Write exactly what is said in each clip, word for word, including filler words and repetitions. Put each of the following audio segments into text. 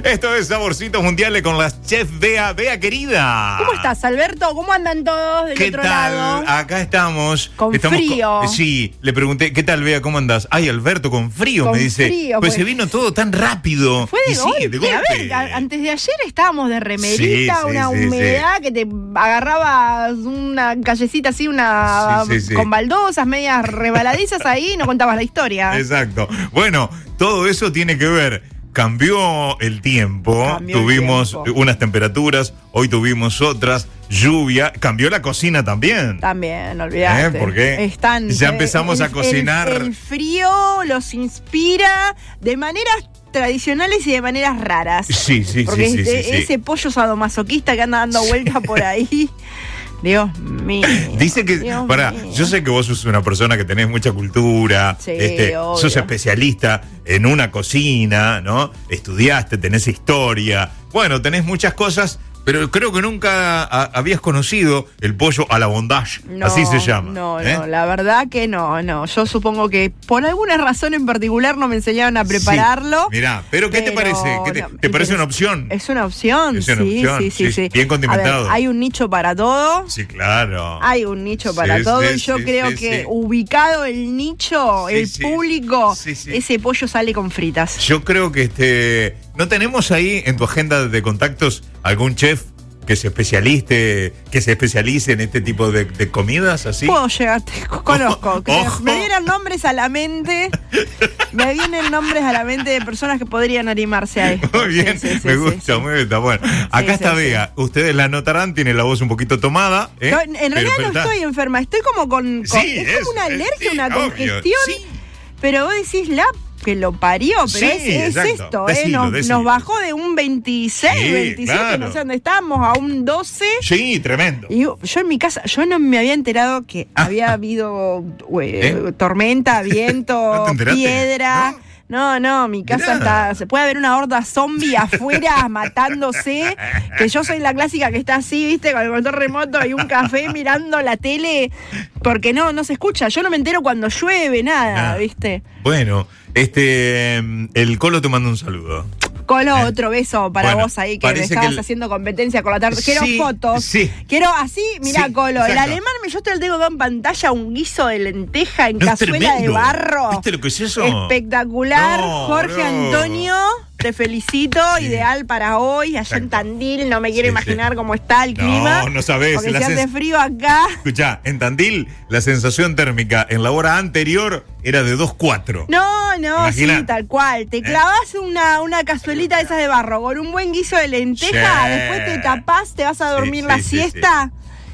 Esto es Saborcitos Mundiales con la chef Bea. Bea, querida. ¿Cómo estás, Alberto? ¿Cómo andan todos del ¿Qué otro tal? lado? Acá estamos. Con estamos frío. Con, sí, le pregunté, ¿qué tal, Bea? ¿Cómo andás? Ay, Alberto, con frío, Con me dice. frío, pues pues. se vino todo tan rápido. Fue de y golpe. sí, de golpe. A ver, a- antes de ayer estábamos de remerita, Sí, sí, una sí, humedad que te agarrabas una callecita así, una Sí, sí, sí. con baldosas, medias rebaladizas ahí y no contabas la historia. Exacto. Bueno, todo eso tiene que ver. Cambió el tiempo, Cambió el tuvimos tiempo. unas temperaturas, hoy tuvimos otras, lluvia, cambió la cocina también. También, olvidate. ¿Eh? ¿Por qué? Están, Ya empezamos el- a cocinar. El, el frío los inspira de maneras tradicionales y de maneras raras. Sí, sí, Porque sí, sí, este- sí, sí. ese pollo sadomasoquista que anda dando vueltas por ahí. Dios mío. Dice que, Dios pará, mío. yo sé que vos sos una persona que tenés mucha cultura, Sí, este, obvio. sos especialista en una cocina, ¿no? Estudiaste, tenés historia, bueno, tenés muchas cosas, pero creo que nunca a- habías conocido el pollo a la bondage, No, así se llama. No, ¿eh? no, la verdad que no, no. Yo supongo que por alguna razón en particular no me enseñaron a prepararlo. Sí, mirá, pero ¿qué te pero parece? ¿Qué te, no, te parece interes- una opción? Es una opción, Es una sí, opción, sí, sí, sí, sí. bien condimentado. A ver, hay un nicho para todo. Sí, claro. Hay un nicho para Sí, todo sí, y yo sí, creo sí, que sí. ubicado el nicho, Sí, el sí. público, Sí, sí. ese pollo sale con fritas. Yo creo que este no tenemos ahí en tu agenda de contactos algún chef que se especialice, que se especialice en este tipo de, de comidas así. Puedo llegar, te conozco. que Ojo. Me vienen nombres a la mente. Me vienen nombres a la mente de personas que podrían animarse a esto. Muy bien, Sí, sí, sí, me sí, gusta, sí. muy bien, está bueno. Acá Sí, está sí, Bea, ustedes la notarán, tiene la voz un poquito tomada. ¿eh? Yo, en Pero- realidad pero no está- estoy enferma, estoy como con. con- Sí, es como una es, alergia, sí, una obvio, congestión. sí. Pero vos decís la que lo parió, pero Sí, es, es exacto. esto, ¿eh? Decilo, Nos, decilo. nos bajó de un veintiséis, Sí, veintisiete, claro. no sé dónde estábamos, a un doce. Sí, tremendo. Y yo, yo en mi casa, yo no me había enterado que había habido eh, ¿Eh? tormenta, viento, ¿No te enteraste? piedra. No, no, mi casa Mirá. está. Se puede ver una horda zombie afuera matándose. Que yo soy la clásica que está así, viste, con el control remoto y un café mirando la tele. Porque no, no se escucha. Yo no me entero cuando llueve, nada, Nada. viste. Bueno, este el Colo te manda un saludo. Colo, Eh. otro beso para Bueno, vos ahí que me parece estabas que el- haciendo competencia con la tarde. Quiero Sí, fotos. sí. Quiero así, mirá, Sí, Colo. El exacto. alemán, yo te lo tengo acá en pantalla, un guiso de lenteja en No, es cazuela de tremendo. barro. ¿Viste lo que es eso? Espectacular. No, Jorge no. Antonio, te felicito. Sí. Ideal para hoy, allá Exacto. en Tandil. No me quiero Sí, imaginar sí. cómo está el No, clima. no sabés, Porque la si hace sens- frío acá. Escuchá, en Tandil la sensación térmica en la hora anterior era de dos cuatro. No, no, Imagina. sí, tal cual. Te clavas una, una cazuelita de esas de barro con un buen guiso de lenteja, Sí. después te tapás, te vas a Sí, dormir sí, la sí, siesta.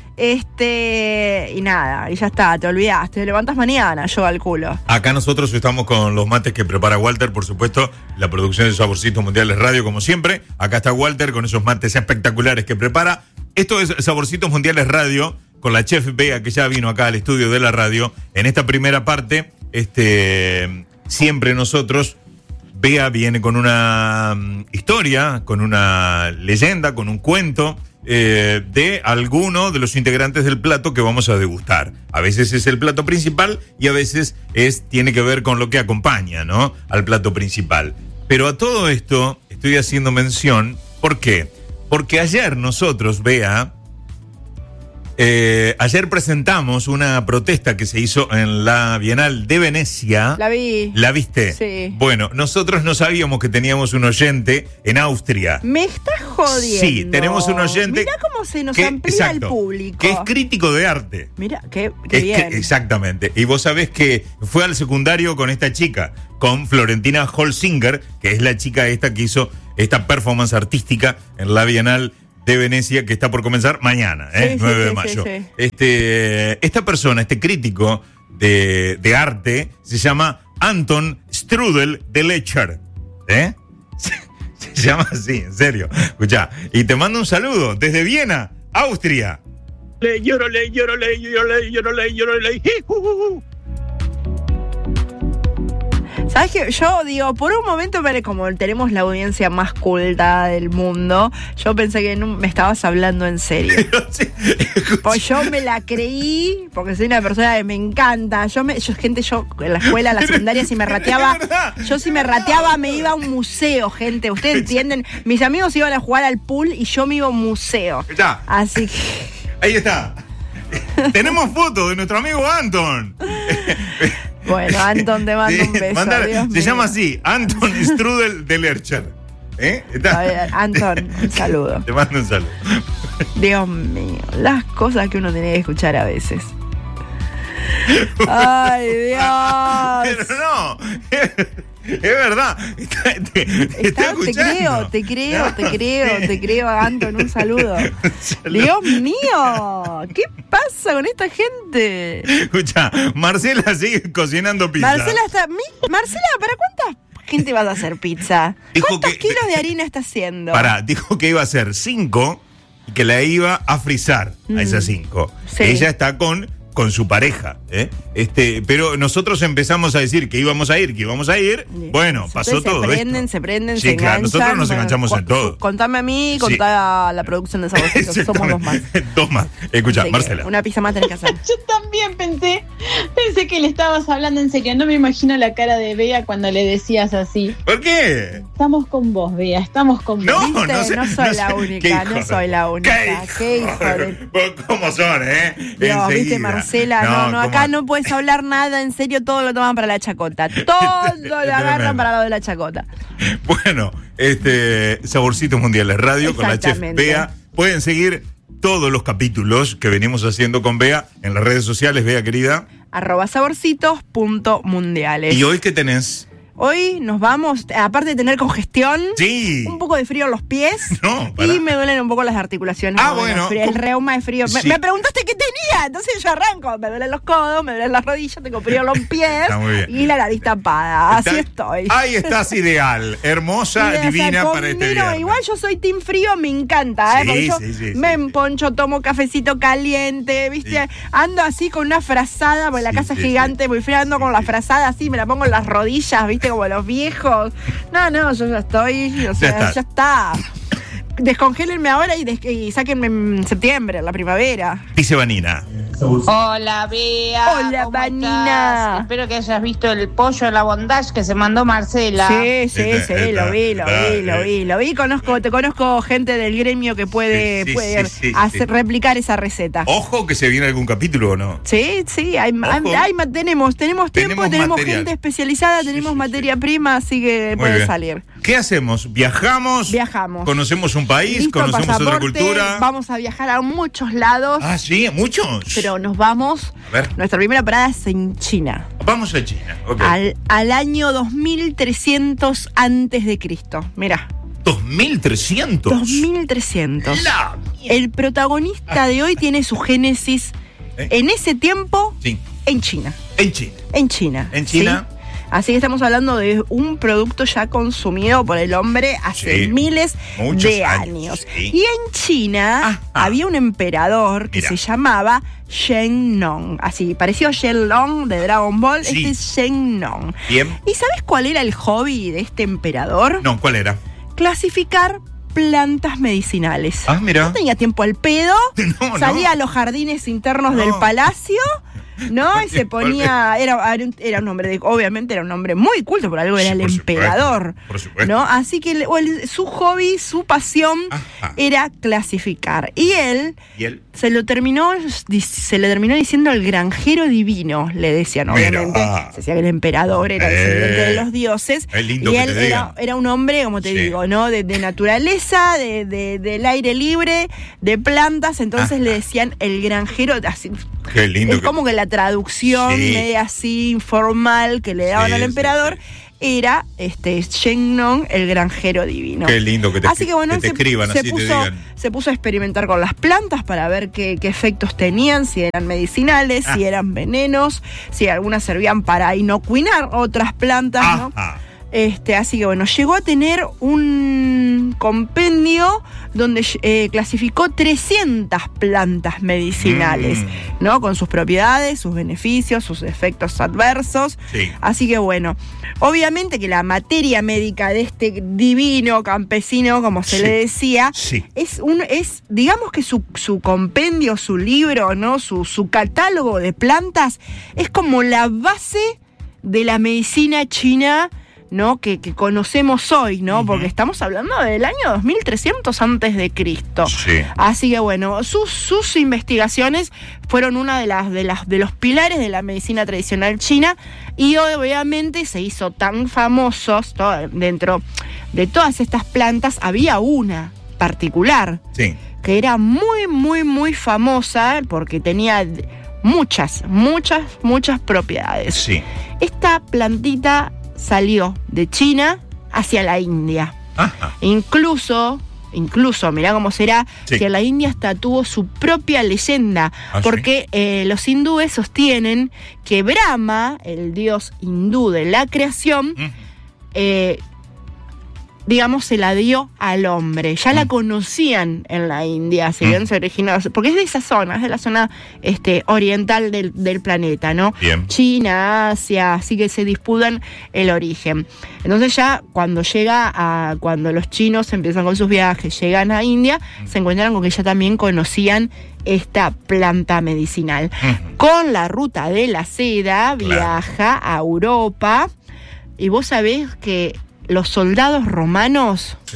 Este, y nada, y ya está, te olvidaste, te levantas mañana, yo al culo. Acá nosotros estamos con los mates que prepara Walter, por supuesto, la producción de Saborcitos Mundiales Radio, como siempre. Acá está Walter con esos mates espectaculares que prepara. Esto es Saborcitos Mundiales Radio, con la chef Bea, que ya vino acá al estudio de la radio. En esta primera parte, este, siempre nosotros, Bea viene con una mm, historia, con una leyenda, con un cuento eh, de alguno de los integrantes del plato que vamos a degustar. A veces es el plato principal y a veces es, tiene que ver con lo que acompaña, ¿no?, al plato principal. Pero a todo esto estoy haciendo mención, ¿por qué? Porque ayer nosotros, Bea, Eh, ayer presentamos una protesta que se hizo en la Bienal de Venecia. La vi. ¿La viste? Sí. Bueno, nosotros no sabíamos que teníamos un oyente en Austria. Me estás jodiendo. Sí, tenemos un oyente. Mirá cómo se nos que- amplía exacto, el público. Que es crítico de arte. Mira, qué, qué Es bien. que- exactamente. Y vos sabés que fue al secundario con esta chica, con Florentina Holzinger, que es la chica esta que hizo esta performance artística en la Bienal de Venecia, que está por comenzar mañana, ¿eh? Sí, sí, nueve de sí, mayo. sí, sí. Este, esta persona, este crítico de, de arte, se llama Anton Strudel de Lecher. ¿Eh? Se, se llama así, en serio. Escuchá, y te mando un saludo desde Viena, Austria. Le lloro, le lloro, le lloro, le lloro, le lloro, le ¿Sabes qué? Yo digo, por un momento, como tenemos la audiencia más culta del mundo, yo pensé que no, me estabas hablando en serio. Sí, pues yo me la creí, porque soy una persona que me encanta. Yo, me, yo gente, yo en la escuela, en la secundaria, si me rateaba, yo si me rateaba me iba a un museo, gente. Ustedes entienden, mis amigos iban a jugar al pool y yo me iba a un museo. Ya. Así que... Ahí está. Tenemos fotos de nuestro amigo Anton. Bueno, Anton, te mando un beso. Mandar, Dios se mío. llama así, Anton Strudel de Lercher. ¿Eh? A ver, Anton, un saludo. Te mando un saludo. Dios mío, las cosas que uno tiene que escuchar a veces. Ay, Dios. Pero no. Es verdad. Te, te, te, Está, te creo, te creo, te creo, te creo, Anton, un saludo. Dios mío, ¿qué pasa con esta gente? Escucha, Marcela sigue cocinando pizza. Marcela está. Mi, Marcela, ¿para cuánta gente vas a hacer pizza? Dijo ¿Cuántos que- kilos de harina está haciendo? Pará, dijo que iba a hacer cinco y que la iba a frizar a esas cinco. Sí. Ella está con, con su pareja, ¿eh? Este, pero nosotros empezamos a decir que íbamos a ir, que íbamos a ir. Bueno, Ustedes pasó todo Se prenden, esto. se prenden, Sí, se claro, enganchan. nosotros nos Bueno, enganchamos en con- todo. Contame a mí, Sí. contá a la producción de Saborcitos, que somos dos más. Dos más. Escucha, Así que Marcela. una pizza más tenés que hacer. Yo también pensé, pensé que le estabas hablando en serio. No me imagino la cara de Bea cuando le decías así. ¿Por qué? Estamos con vos, Bea, estamos con vos. No, ¿Viste? no, sé, No soy la sé. única, ¿Qué no hijo soy de- la única. ¿Qué Qué hijo hijo de- de- ¿Cómo son, eh? Dios, viste, Enseguida. Marcela, no, no, acá ¿cómo? no puedes hablar nada, en serio, todo lo toman para la chacota. Todo lo agarran Tremendo. para lo de la chacota. Bueno, este Saborcitos Mundiales Radio con la chef Exactamente. Bea. Pueden seguir todos los capítulos que venimos haciendo con Bea en las redes sociales, Bea querida. Arroba saborcitos punto mundiales. ¿Y hoy qué tenés? Hoy nos vamos, aparte de tener congestión, Sí. un poco de frío en los pies No, pará. y me duelen un poco las articulaciones. Ah, Bueno, bueno. frío, el ¿Cómo? reuma de frío. Me, Sí. me preguntaste qué tenía, entonces yo arranco. Me duelen los codos, me duelen las rodillas, tengo frío en los pies Está muy bien. y la nariz tapada. Así Está- estoy. Ahí estás ideal, hermosa, Y, o sea, divina con- para este mira, viernes. igual yo soy team frío, me encanta, ¿eh? Sí, Porque yo sí, sí, me sí, emponcho, tomo cafecito caliente, ¿viste? Sí. Ando así con una frazada, porque la Sí, casa sí, es gigante, sí. muy fría, ando Sí, con la sí. frazada así, me la pongo en las rodillas, ¿viste? Como los viejos. No, no, yo ya estoy, o sea, estás. ya, está. Descongélenme ahora y, des- y sáquenme en septiembre, en la primavera. Dice Vanina. Hola, Bea. Hola, ¿cómo Vanina. estás? Espero que hayas visto el pollo de la bondage que se mandó Marcela. Sí, sí, Está, sí, está, lo vi, lo está, vi, lo eh. vi, lo vi. Conozco, te conozco gente del gremio que puede, Sí, sí, puede sí, sí, hacer, sí. replicar esa receta. Ojo que se viene algún capítulo o no. Sí, sí, hay, Ojo. hay- hay ma- tenemos, tenemos tiempo, Tenemos tenemos, material. gente especializada, Sí, tenemos sí, materia sí. prima, así que Muy puede bien. salir. ¿Qué hacemos? ¿Viajamos? Viajamos. ¿Conocemos un país? Listo, ¿Conocemos otra pasaporte, cultura? vamos a viajar a muchos lados, Ah, sí, muchos. pero nos vamos. A ver. Nuestra primera parada es en China, Vamos a China. Ok. al, al año dos mil trescientos antes de Cristo. Mira, dos mil trescientos. dos mil trescientos. La mierda. El protagonista de hoy tiene su génesis ¿Eh? en ese tiempo Sí, en China. en China. En China. En China. ¿sí? Así que estamos hablando de un producto ya consumido por el hombre hace Sí, miles muchos de años, años. sí. Y en China Ajá. había un emperador que Mira. se llamaba Shenlong. Así, pareció a Shenlong de Dragon Ball. Sí. Este es Shenlong. Bien. ¿Y sabes cuál era el hobby de este emperador? No, ¿cuál era? Clasificar plantas medicinales. Ah, mira. No tenía tiempo al pedo. No, salía no. a los jardines internos No. del palacio, ¿no? Y se ¿Por ponía. Era, era un- era un hombre, de, obviamente era un hombre muy culto, por algo Sí, era el por supuesto, emperador. por supuesto. ¿No? Así que el- o el- su hobby, su pasión Ajá. era clasificar. Y él ¿Y él? se lo terminó, se le terminó diciendo el granjero divino, le decían, Mira. obviamente. Se decía que el emperador era Eh. descendiente de los dioses. Es lindo y que él te era, digan. era un hombre, como te Sí. digo, ¿no? De, de naturaleza, de, de- del aire libre, de plantas. Entonces Ajá. le decían el granjero. Así, Qué lindo. es que- como que la traducción Sí. media así informal que le daban Sí, al sí, emperador. sí. Era este Shenlong, el granjero divino. Qué lindo que te, Así que bueno, que él te se, escriban, se así te puso, digan. se puso a experimentar con las plantas para ver qué, qué efectos tenían, si eran medicinales, Ah. si eran venenos, si algunas servían para inocular otras plantas, ¿no? Ajá. Este, así que bueno, llegó a tener un un compendio donde eh, clasificó trescientas plantas medicinales, mm. ¿no? Con sus propiedades, sus beneficios, sus efectos adversos. Sí. Así que bueno, obviamente que la materia médica de este divino campesino, como se sí. le decía, sí. es un, es, digamos que su, su compendio, su libro, ¿no? Su, su catálogo de plantas es como la base de la medicina china, ¿no? Que, que conocemos hoy, ¿no? Uh-huh. Porque estamos hablando del año dos mil trescientos antes de Cristo. Sí. Así que bueno, sus, sus investigaciones fueron una de las, de las de los pilares de la medicina tradicional china y obviamente se hizo tan famosos todo, dentro de todas estas plantas había una particular sí. que era muy muy muy famosa porque tenía muchas muchas muchas propiedades. Sí. Esta plantita salió de China hacia la India. Ajá. Incluso, incluso, mirá cómo será, sí. que la India hasta tuvo su propia leyenda, ¿Ah, porque sí? eh, los hindúes sostienen que Brahma, el dios hindú de la creación, Uh-huh. eh, digamos, se la dio al hombre. Ya la conocían en la India, si bien se originó, porque es de esa zona, es de la zona este, oriental del, del planeta, ¿no? Bien. China, Asia, así que se disputan el origen. Entonces ya cuando llega a, cuando los chinos empiezan con sus viajes, llegan a India, se encuentran con que ya también conocían esta planta medicinal. Uh-huh. Con la ruta de la seda, claro. viaja a Europa, y vos sabés que los soldados romanos sí.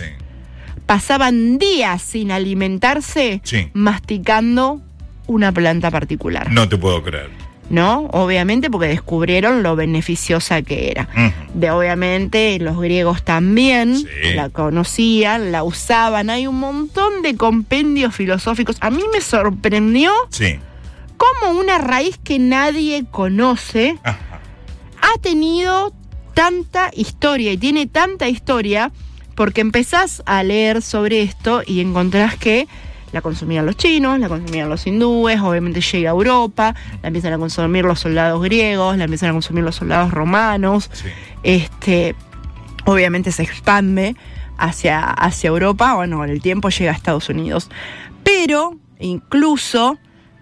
pasaban días sin alimentarse sí. masticando una planta particular. No te puedo creer. ¿No? Obviamente porque descubrieron lo beneficiosa que era. Uh-huh. De, obviamente los griegos también sí. la conocían, la usaban. Hay un montón de compendios filosóficos. A mí me sorprendió sí. cómo una raíz que nadie conoce Ajá. ha tenido tanta historia y tiene tanta historia porque empezás a leer sobre esto y encontrás que la consumían los chinos, la consumían los hindúes, obviamente llega a Europa, la empiezan a consumir los soldados griegos, la empiezan a consumir los soldados romanos, sí. este, obviamente se expande hacia, hacia Europa, bueno, con el tiempo llega a Estados Unidos, pero incluso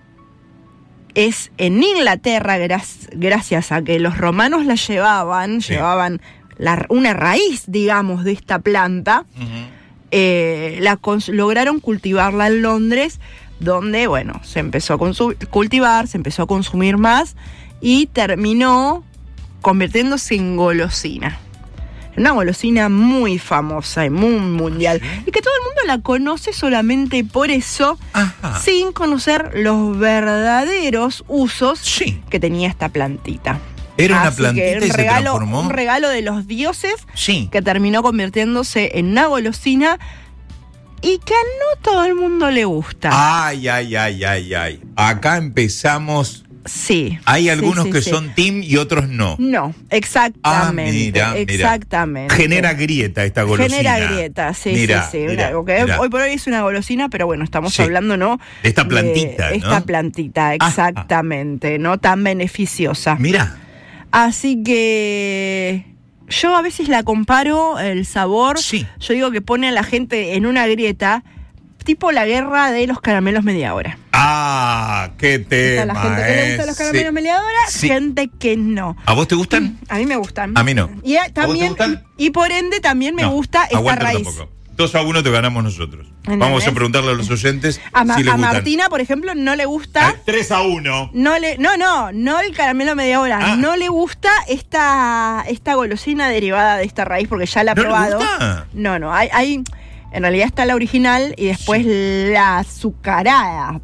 es en Inglaterra, gra- gracias a que los romanos la llevaban, sí. llevaban la, una raíz, digamos, de esta planta, uh-huh. eh, la cons- lograron cultivarla en Londres, donde, bueno, se empezó a consu- cultivar, se empezó a consumir más y terminó convirtiéndose en golosina. Una golosina muy famosa y muy mundial. ¿Sí? Y que todo el mundo la conoce solamente por eso, ajá. sin conocer los verdaderos usos sí. que tenía esta plantita. Era una Así plantita que un y se regalo, transformó. Un regalo de los dioses sí. que terminó convirtiéndose en una golosina y que a no todo el mundo le gusta. Ay, ay, ay, ay, ay. Acá empezamos... Sí. Hay algunos sí, sí, que sí. son team y otros no. No, exactamente. Ah, mira, exactamente. Mira. Genera grieta esta golosina. Genera grieta, sí, mira, sí, sí. Mira, una, okay, mira. Hoy por hoy es una golosina, pero bueno, estamos sí. hablando, ¿no? De esta plantita, de ¿no? Esta plantita, exactamente, ah, ¿no? Tan beneficiosa. Mira. Así que yo a veces la comparo, el sabor, sí. yo digo que pone a la gente en una grieta, tipo la guerra de los caramelos media hora. Ah, qué tema. La gente que le gustan los caramelos sí. media hora, sí. gente que no. ¿A vos te gustan? A mí me gustan. A mí no. Y a, también, ¿A vos te gustan? Y, y por ende también me no, gusta esta a raíz. Tampoco. Dos a uno te ganamos nosotros. ¿Entendés? Vamos a preguntarle a los oyentes a, ma- si les a gustan. Martina, por ejemplo, no le gusta. ¿Eh? tres a uno. No, le, no, no, no el caramelo media hora. Ah. No le gusta esta, esta golosina derivada de esta raíz porque ya la ha ¿No probado. Le gusta? No, no, hay, hay. En realidad está la original y después sí. la azucarada, podríamos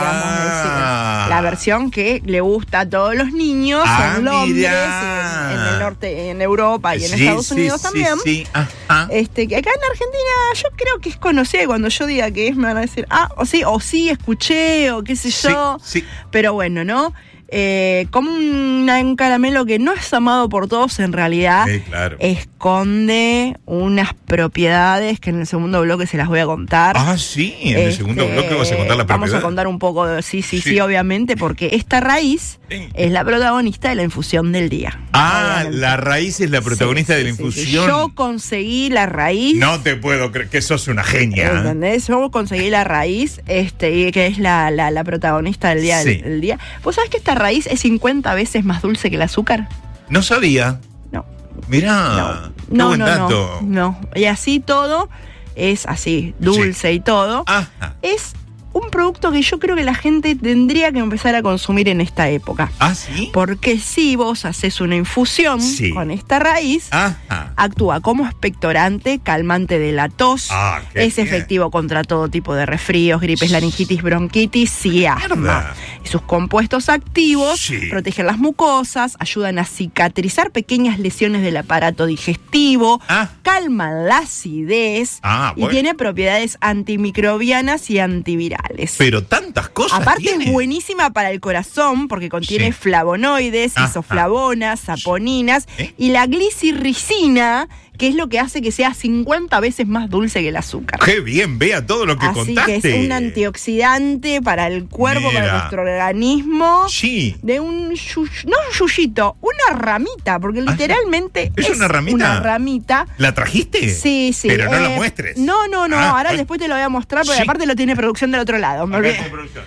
ah. decir. La versión que le gusta a todos los niños ah, en Londres, en, en el norte, en Europa y en sí, Estados sí, Unidos sí, también. Sí, sí. Este, que acá en Argentina yo creo que es conocida y cuando yo diga que es me van a decir, ah, o sí, o sí, escuché, o qué sé sí, yo. Sí. Pero bueno, ¿no? eh, como un, un caramelo que no es amado por todos, en realidad Sí, claro. esconde unas propiedades que en el segundo bloque se las voy a contar. Ah, sí, en el Este, segundo bloque vas a contar la propiedad. Vamos a contar un poco, de, sí, sí, sí, Sí. obviamente, porque esta raíz Sí. es la protagonista de la infusión del día. Ah, Obviamente. la raíz es la protagonista Sí, de la sí, sí, infusión. sí. Yo conseguí la raíz. No te puedo creer que sos una genia. ¿Entendés? Yo conseguí la raíz, este, y que es la, la, la protagonista del día, Sí. del, del día. ¿Vos sabés que esta raíz es cincuenta veces más dulce que el azúcar? No sabía. No. Mirá, qué No, buen no, dato. no, no. Y así todo es así, dulce y todo. Ajá. Es un producto que yo creo que la gente tendría que empezar a consumir en esta época. ¿Ah, sí? Porque si vos haces una infusión Sí. con esta raíz, Ajá. actúa como expectorante, calmante de la tos, Ah, qué es bien. efectivo contra todo tipo de resfríos, gripes, laringitis, bronquitis y asma. Mierda. Y sus compuestos activos Sí. protegen las mucosas, ayudan a cicatrizar pequeñas lesiones del aparato digestivo, Ah. calman la acidez Ah, y bueno. tiene propiedades antimicrobianas y antivirales. Pero tantas cosas Aparte tiene. es buenísima para el corazón porque contiene Sí. flavonoides, Ajá. isoflavonas, saponinas ¿Eh? y la glicirricina, que es lo que hace que sea cincuenta veces más dulce que el azúcar. Qué bien, vea todo lo que Así contaste. que es un antioxidante para el cuerpo, Mira. para nuestro organismo. Sí. De un yuy- no un yuyito, una ramita, porque Ah, literalmente ¿es una ramita? Una ramita. ¿La trajiste? Sí, sí. Pero no la eh, muestres. No, no, no. Ah, ahora ay. después te lo voy a mostrar, porque Sí. aparte lo tiene producción del otro lado. me Acá olvidé. está producción.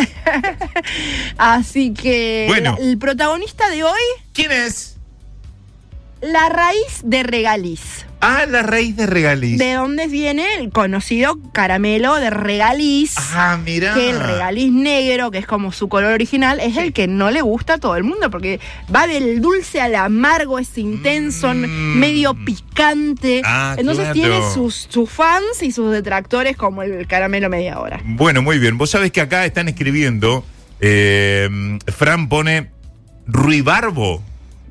Así que Bueno. la- el protagonista de hoy, ¿Quién es? la raíz de regaliz. Ah, la raíz de regaliz. De dónde viene el conocido caramelo de regaliz. Ah, mirá. Que el regaliz negro, que es como su color original, es el que no le gusta a todo el mundo, porque va del dulce al amargo, es intenso, Mm. medio picante. Ah, Entonces claro. tiene sus, sus fans y sus detractores, como el caramelo media hora. Bueno, muy bien. Vos sabés que acá están escribiendo. eh, Fran pone ruibarbo.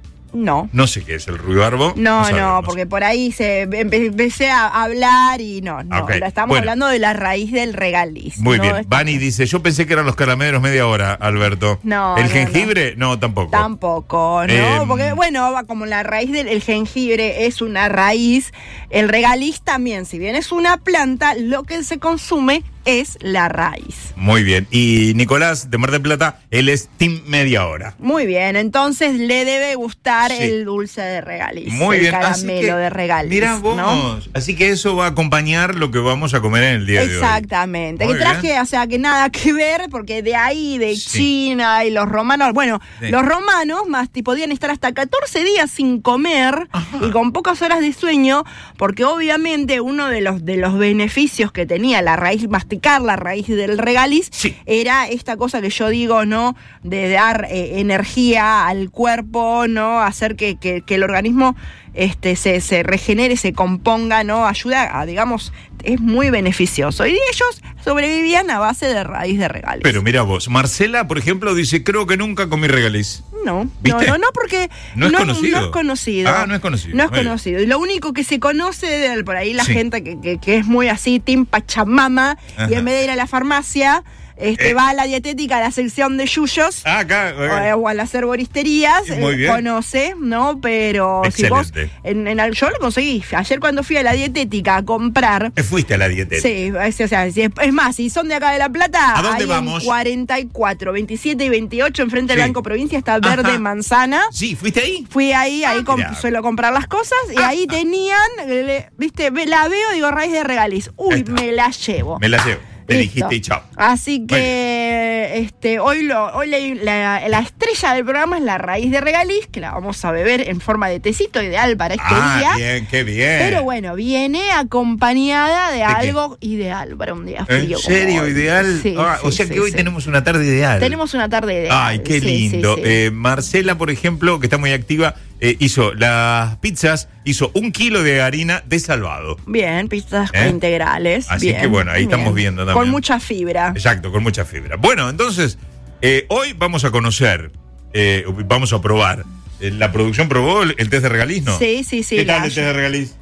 No. No sé qué es el ruibarbo. No, no, sabemos. porque por ahí se empe- empecé a hablar y no, no. Ok, Estamos bueno. hablando de la raíz del regaliz. Muy ¿no? bien. Este- Vani dice, yo pensé que eran los caramelos media hora, Alberto. No, ¿El no, jengibre? No, tampoco. Tampoco, ¿no? Em. Porque, bueno, va como la raíz del el jengibre es una raíz, el regaliz también, si bien es una planta, lo que se consume es la raíz. Muy bien. Y Nicolás de Mar del Plata, él es Team Media Hora. Muy bien, entonces le debe gustar Sí. el dulce de regaliz. Muy el bien. Así caramelo que, de regaliz. mirá vos. ¿no? Así que eso va a acompañar lo que vamos a comer en el día de hoy. Exactamente. Muy Que traje, bien. o sea, que nada que ver, porque de ahí, de Sí. China y los romanos, bueno, Sí. los romanos más te podían estar hasta catorce días sin comer Ajá. y con pocas horas de sueño, porque obviamente uno de los, de los beneficios que tenía la raíz, masticar la raíz del regaliz, Sí. era esta cosa que yo digo, ¿no? De dar eh, energía al cuerpo, ¿no? Hacer que, que, que el organismo este, se, se regenere, se componga, ¿no? Ayuda a, digamos, es muy beneficioso. Y ellos sobrevivían a base de raíz de regaliz. Pero mira vos, Marcela, por ejemplo, dice, creo que nunca comí regaliz. No, ¿Viste? no, no, no, porque No es conocido. no es conocido. Ah, no es conocido. No es Muy bien. conocido. Y lo único que se conoce de por ahí la Sí. gente que, que, que es muy así, Team Pachamama, Ajá. y en vez de ir a la farmacia, este, Eh. va a la dietética, a la sección de yuyos. Ah, acá. O, o a las herboristerías, Muy eh, bien. conoce, ¿no? Pero si vos, Excelente. en, en al- yo lo conseguí. Ayer cuando fui a la dietética a comprar, Eh, Fuiste a la dietética. sí, es, o sea, si es, es más, si son de acá de La Plata, ¿A dónde ahí vamos? en cuarenta y cuatro, veintisiete y veintiocho, enfrente del Sí. Banco Provincia, está Verde Ajá. Manzana. Sí, ¿fuiste ahí? Fui ahí, ahí Ah, com- mirá. suelo comprar las cosas, y ahí tenían, le- viste, ve- la veo, digo, raíz de regaliz. Ahí Uy, está. me la llevo. Me la llevo. Te Listo. dijiste y chao. Así Muy que este, hoy, lo, hoy la, la- la estrella del programa es la raíz de regaliz, que la vamos a beber en forma de tecito, ideal para este Ah, día. bien, qué bien. Pero bueno, viene acompañada de, qué? algo ideal para un día ¿En frío. como serio? hoy. ¿Ideal? Sí, Ah, o sí, sea sí, que hoy sí. tenemos una tarde ideal. Tenemos una tarde ideal. Ay, qué sí, lindo. sí, sí. Eh, Marcela, por ejemplo, que está muy activa, eh, hizo las pizzas, hizo un kilo de harina de salvado. Bien, pizzas ¿Eh? integrales. Así bien, que bueno, ahí bien. estamos viendo también. Con mucha fibra. Exacto, con mucha fibra. Bueno, entonces, eh, hoy vamos a conocer, eh, vamos a probar. Eh, ¿La producción probó el, el test de regaliz, no? Sí, sí, sí. ¿Qué tal la- el test de regaliz?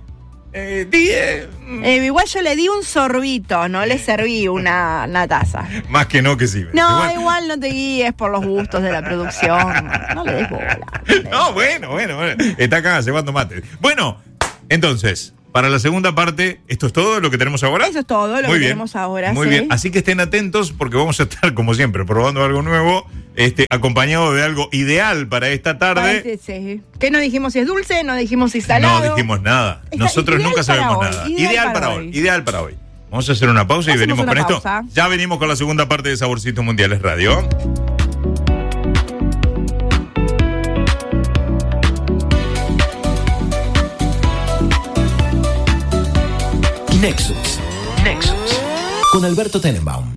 Eh, diez. Eh, igual yo le di un sorbito, no le serví una, una taza. Más que no que sí. No, igual, igual no te guíes por los gustos de la producción. No le des bola. No, le des No, bueno, bueno, bueno. Está acá llevando mate. Bueno, entonces, para la segunda parte, ¿esto es todo lo que tenemos ahora? Eso es todo lo Muy que bien, tenemos ahora. Muy sí. bien. Así que estén atentos porque vamos a estar, como siempre, probando algo nuevo, este, acompañado de algo ideal para esta tarde. Parece, sí. ¿Qué no dijimos si es dulce? No dijimos si salado. No dijimos nada. Está Nosotros ideal nunca para sabemos hoy, nada. ideal Ideal para para hoy. hoy. Ideal para hoy. Vamos a hacer una pausa y Hacemos venimos con una esto. pausa. Ya venimos con la segunda parte de Saborcitos Mundiales Radio. Nexus. Nexus. Con Alberto Tenenbaum.